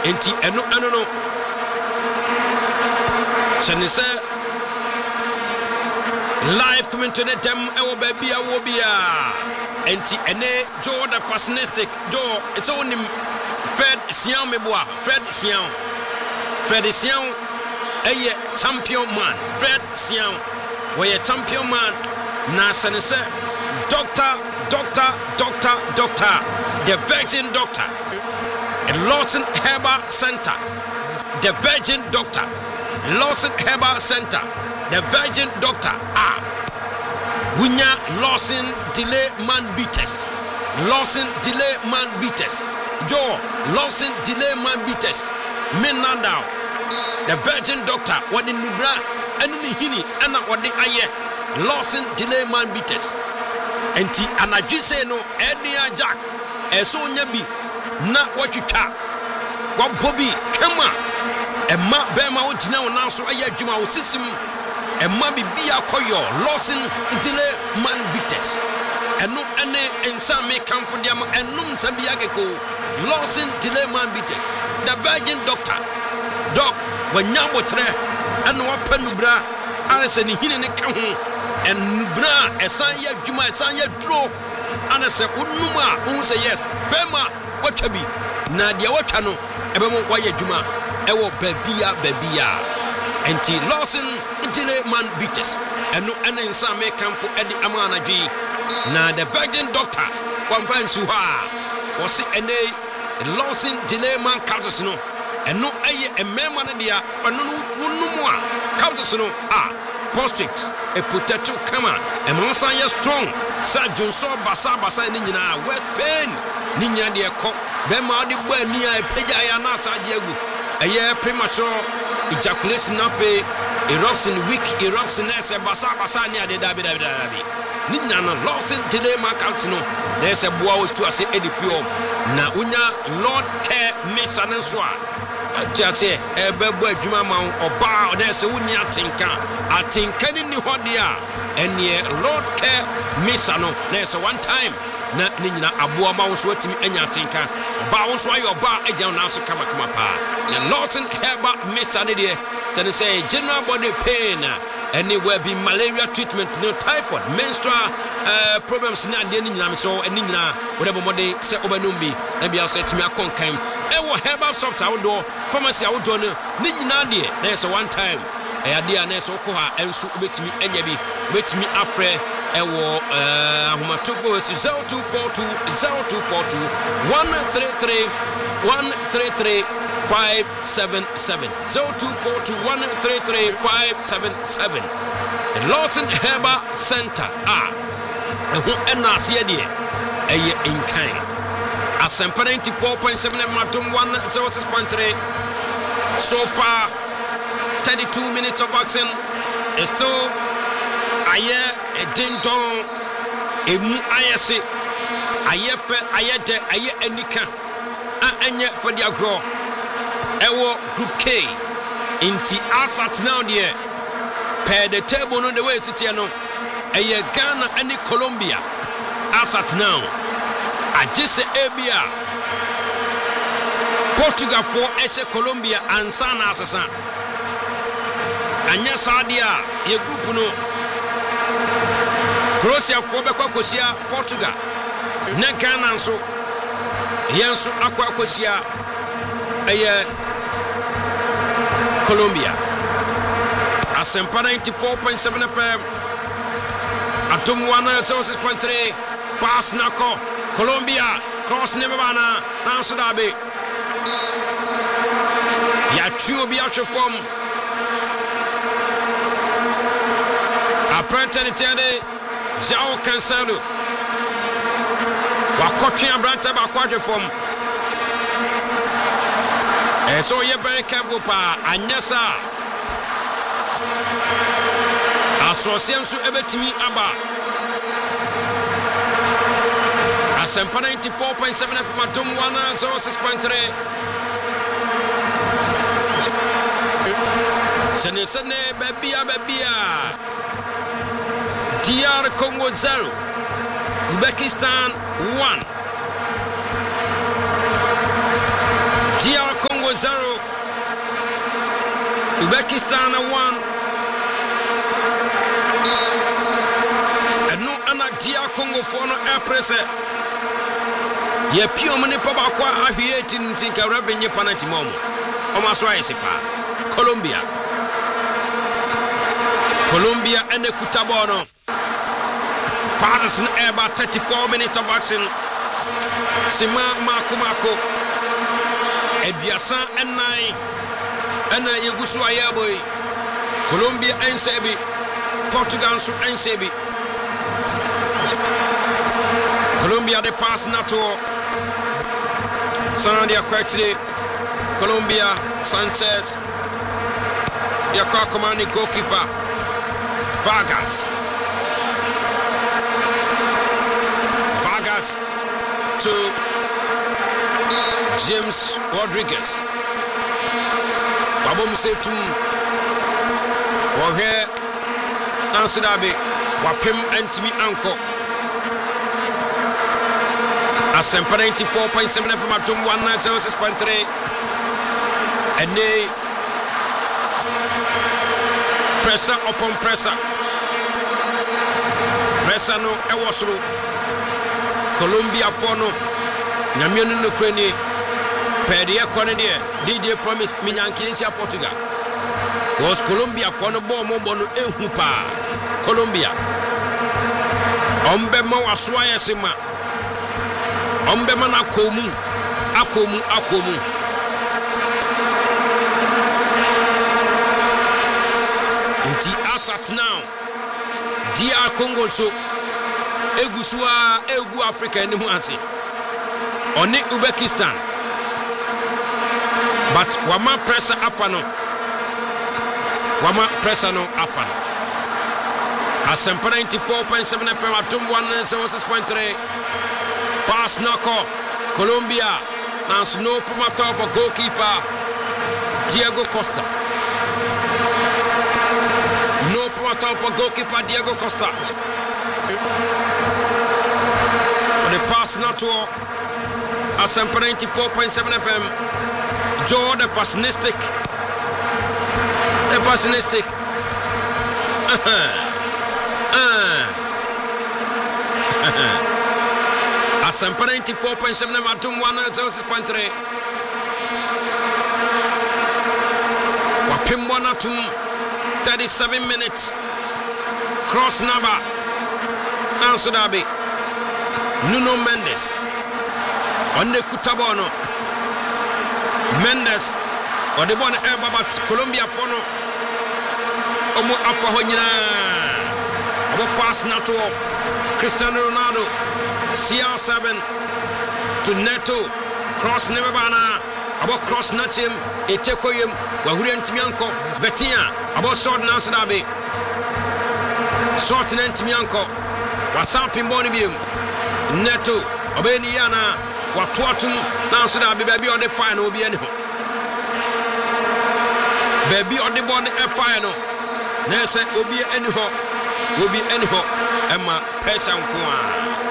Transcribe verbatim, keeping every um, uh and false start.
enti eno eno no sense live commentary dem ewo baby awo bia enti ene Joe the fascistic Joe it's on him Fred Sian meboa Fred Sian Fred Sian eye champion man Fred Sian we champion man na sense doctor doctor doctor doctor the virgin doctor Lawson Herbal Center the virgin doctor Lawson Herbal Center the virgin doctor ah Winya Lawson delay man beaters Lawson delay man beaters Joe Lawson delay man beaters Menandao the virgin doctor what in Nubra and in Hini and what the aye Lawson delay man beaters enti anaji say no Edia Jack eso nyabi na watwitwa wa Bobby kama emma bema wo gina wo nan so aye adwuma wo sisim emma bibia koyo Lawson delay man beaters eno ene ensa me kamfo diam enum sabia keko Lawson delay man beaters the virgin doctor doc wanyabo tre eno wapanubra anse ni hine ne ka ho enubra esan ya adwuma esan ya dro anse unuma un say yes bema watwabi na dia watwa no ebemo waye adwuma ewo babia babia enti Lawson delay man beaters eno ene ensa me kamfo edi amana dwi na the virgin doctor one fancy ha was ene Lawson delay man captures no eno aye emema ne dia eno numu a captures no ah prostate a potato kama emonsan ye strong sa Johnson basa basa ni nyina West Pain ni nya de ko be ma de bo ani a peja ya na sa de agu eye premature ejaculation na fe eruption weak eruption na se basa basa ni ade da bi da bi da bi ni nya no Lawson delay ma count no there se boa was to ase edifio na unya Lord care mission so a tiase ebebo adwuma ma oba na se woni atenka atenka ni ni hodia ene Lord care mission no na se one time na ni nyina aboa ma wo so atimi anya atenka oba wo so ayo oba agya na so kama kama pa na Lawson Herbal mission ne de tell say general body pain anywhere be malaria treatment no typhoid menstrual uh, problems na de ni nyina so ani nyina whatever body se obanumbi na bia so atimi akonkan e wo herbal soft outdoor pharmacy outdoor no ni nyina de na say one time e ade na so ko ha enso obetimi anya bi obetimi afre e wo ahomatogo zero two four two zero two four two one three three one three three five seven seven zero two four two one three three five seven seven the Lawson Herbal Center ah ehu enase de eye inkan Asempa ninety-four point seven Matum one oh six point three so far thirty-two minutes of action is still aye a ding dong emu ayese aye fe aye de aye anika a anya for the agro ewo group K inti asat now there per the table no the way sit here no eye Ghana and Colombia asat now ajese ebia Portugal for ese Colombia and sana asasa anya sadia ye group no Croatia for bekwa kosia Portugal na Ghana nso yenso akwa kosia eye Colombia Asempa ninety-four point seven F M Atom one oh six point three pass nako Colombia cross never bana nanso dabe ya chuo bi atwe form Aprente ntiade João Cancelo wakotwe abranta ba kwatwe form eh so ye very careful pa anyasa asosian so ebetimi aba Asempa ninety-four point seven F M Atom one oh six point three Sene sene babia babia D R Congo zero Uzbekistan one D R Congo Congo zero, Uzbekistan one. And no Anadia Congo for no air press. Ye pure money papa qua aviating think a revenue panatimomo. Omaswaisipa. Colombia. Colombia and the Cutabono. Patterson air about thirty-four minutes of action. Sima Marco Marco. Ediasa and nine. And Yagusu Ayaboy. Colombia and Sebi. Portugal and Sebi. Colombia the pass Nato. Sandia Quetri. Colombia Sanchez. Yaka commanding goalkeeper Vargas. Vargas to James Rodriguez. Babom Setum Wahe Nansudabe Wapim Antimi Anko Asempa ninety-four point seven F M Atum one ninety six point three and they pressure upon pressure pressure no ewosro Colombia for no Namiano no Crane Pedia Cornelia D J promise Minyankiensia Portugal was Colombia for no bomb bono ehupa Colombia Ombe mo aswaya sima Ombe mana akomu akomu akomu Inti asat now D R Congo so Egusua Egu Africa ni muansi Oni Uzbekistan but wama pressure afano wama pressure no afano Asempa ninety-four point seven F M Atum one ninety six point three pass Nako Colombia now snow promoter for goalkeeper Diego Costa no promoter for goalkeeper Diego Costa the pass Nato Asempa ninety-four point seven F M Joe the fascistic the fascistic Asempa ninety-four point seven F M Atum one ninety six point three Wapim one Atum thirty-seven minutes cross number Nansudabe Nuno Mendes on the Cutabono Mendes or the one ever but Colombia Fono Omo Afahonyina Abo pass Nato Cristiano Ronaldo C R seven to Neto cross Nebana Abo cross Nachim Etekoyem Wahurian Timianko Vetia Abo sword Nansudabe Sword Nentimianko Wasapim Bonibium Neto Obeniana Watuatum Nansudabe baby on the final be anyhow baby on the ball the final Nese will be anyhow will be anyhow Emma Pesan Kwa